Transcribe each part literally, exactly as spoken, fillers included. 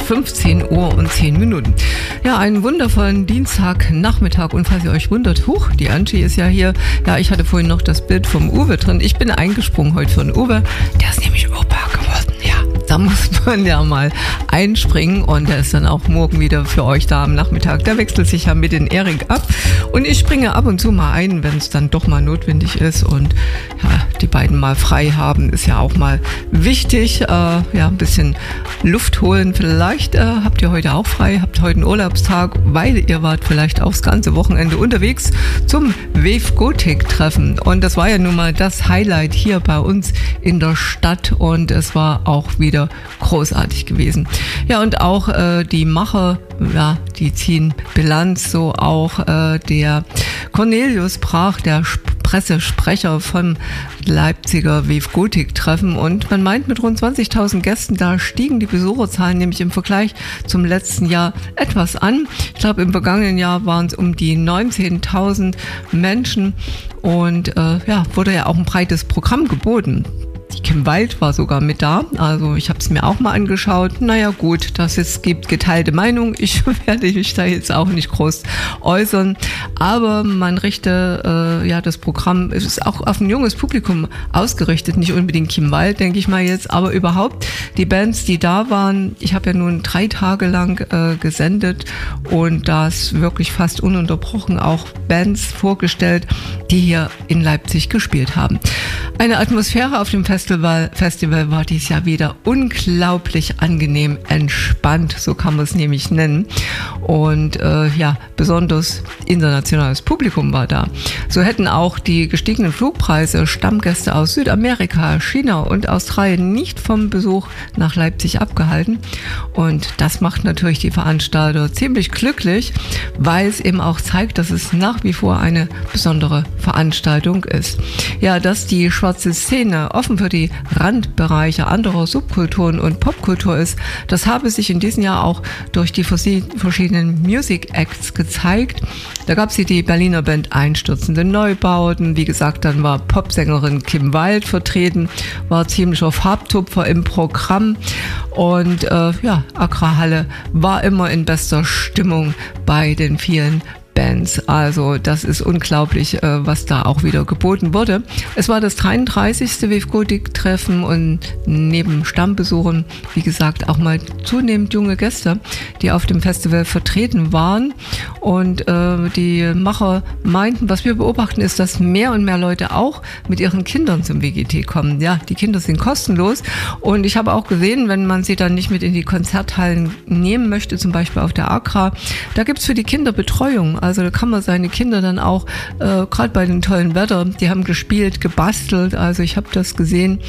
fünfzehn Uhr und zehn Minuten. Ja, einen wundervollen Dienstagnachmittag und falls ihr euch wundert, huch, die Angie ist ja hier. Ja, ich hatte vorhin noch das Bild vom Uwe drin. Ich bin eingesprungen heute für den Uwe. Der ist nämlich Opa geworden, ja. Da muss man ja mal einspringen und der ist dann auch morgen wieder für euch da am Nachmittag. Der wechselt sich ja mit den Erik ab und ich springe ab und zu mal ein, wenn es dann doch mal notwendig ist und ja, die beiden mal frei haben, ist ja auch mal wichtig. Äh, ja, ein bisschen Luft holen. Vielleicht äh, habt ihr heute auch frei, habt heute einen Urlaubstag, weil ihr wart vielleicht auch das ganze Wochenende unterwegs zum Wave Gothic Treffen und das war ja nun mal das Highlight hier bei uns in der Stadt und es war auch wieder großartig gewesen. Ja, und auch äh, die Macher, ja, die ziehen Bilanz, so auch äh, der Cornelius Brach, der Pressesprecher vom Leipziger Wave Gothic Treffen und man meint mit rund zwanzigtausend Gästen, da stiegen die Besucherzahlen nämlich im Vergleich zum letzten Jahr etwas an. Ich glaube, im vergangenen Jahr waren es um die neunzehntausend Menschen und äh, ja, wurde ja auch ein breites Programm geboten. Die Kim Wald war sogar mit da, also ich habe es mir auch mal angeschaut. Naja gut, dass es gibt geteilte Meinung. Ich werde mich da jetzt auch nicht groß äußern, aber man richte, äh, ja, das Programm ist auch auf ein junges Publikum ausgerichtet, nicht unbedingt Kim Wald, denke ich mal jetzt, aber überhaupt die Bands, die da waren. Ich habe ja nun drei Tage lang äh, gesendet und das wirklich fast ununterbrochen auch Bands vorgestellt, die hier in Leipzig gespielt haben. Eine Atmosphäre auf dem Festival, Festival war dies Jahr wieder unglaublich angenehm entspannt, so kann man es nämlich nennen. Und äh, ja, besonders internationales Publikum war da. So hätten auch die gestiegenen Flugpreise Stammgäste aus Südamerika, China und Australien nicht vom Besuch nach Leipzig abgehalten. Und das macht natürlich die Veranstalter ziemlich glücklich, weil es eben auch zeigt, dass es nach wie vor eine besondere Veranstaltung ist. Ja, dass die schwarze Szene offen für die Randbereiche anderer Subkulturen und Popkultur ist, das habe sich in diesem Jahr auch durch die verschiedenen Music Acts gezeigt. Da gab es hier die Berliner Band Einstürzende Neubauten, wie gesagt, dann war Popsängerin Kim Wald vertreten, war ziemlicher Farbtupfer im Programm und äh, ja, Agrarhalle war immer in bester Stimmung bei den vielen Bands. Also das ist unglaublich, was da auch wieder geboten wurde. Es war das dreiunddreißigste Wave Gothic Treffen und neben Stammbesuchern, wie gesagt, auch mal zunehmend junge Gäste, die auf dem Festival vertreten waren. Und äh, die Macher meinten, was wir beobachten, ist, dass mehr und mehr Leute auch mit ihren Kindern zum W G T kommen. Ja, die Kinder sind kostenlos und ich habe auch gesehen, wenn man sie dann nicht mit in die Konzerthallen nehmen möchte, zum Beispiel auf der Agra, da gibt's für die Kinder Betreuung. Also da kann man seine Kinder dann auch, äh, gerade bei dem tollen Wetter, die haben gespielt, gebastelt, also ich habe das gesehen.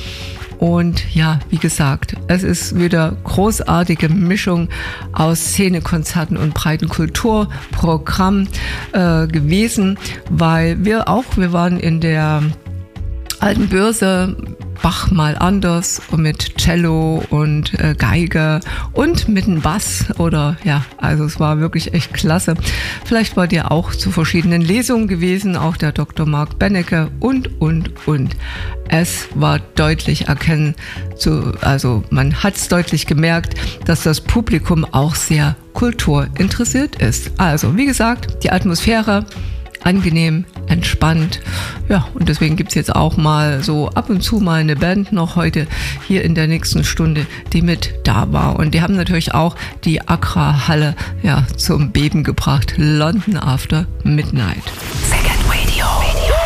Und ja, wie gesagt, es ist wieder großartige Mischung aus Szenekonzerten und breiten Kulturprogramm äh, gewesen, weil wir auch, wir waren in der Alten Börse, Bach mal anders und mit Cello und äh, Geige und mit einem Bass oder ja, also es war wirklich echt klasse. Vielleicht wart ihr auch zu verschiedenen Lesungen gewesen, auch der Doktor Mark Benecke und, und, und. Es war deutlich erkennen, zu, also man hat es deutlich gemerkt, dass das Publikum auch sehr kulturinteressiert ist. Also wie gesagt, die Atmosphäre angenehm, entspannt. Ja, und deswegen gibt's jetzt auch mal so ab und zu mal eine Band noch heute hier in der nächsten Stunde, die mit da war. Und die haben natürlich auch die Accra Halle ja zum Beben gebracht. London After Midnight.